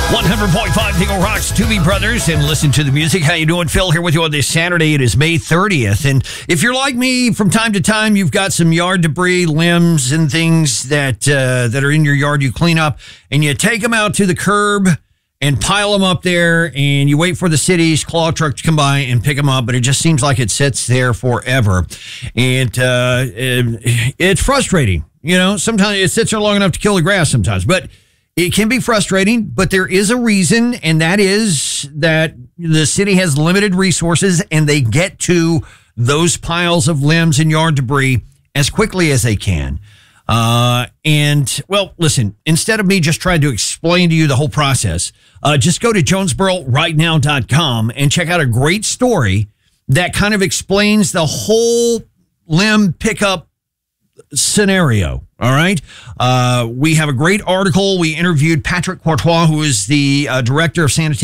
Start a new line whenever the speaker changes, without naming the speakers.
100.5 Dingle Rocks, Doobie Brothers, and listen to the music. How you doing? Phil here with you on this Saturday. It is May 30th. And if you're like me, from time to time, you've got some yard debris, limbs, and things that are in your yard you clean up, and you take them out to the curb and pile them up there, and you wait for the city's claw truck to come by and pick them up, but it just seems like it sits there forever. And it's frustrating. You know, sometimes it sits there long enough to kill the grass sometimes, but it can be frustrating, but there is a reason, and that is that the city has limited resources, and they get to those piles of limbs and yard debris as quickly as they can. Well, listen, instead of me just trying to explain to you the whole process, just go to jonesbororightnow.com and check out a great story that kind of explains the whole limb pickup scenario. All right. We have a great article. We interviewed Patrick Courtois, who is the director of sanitation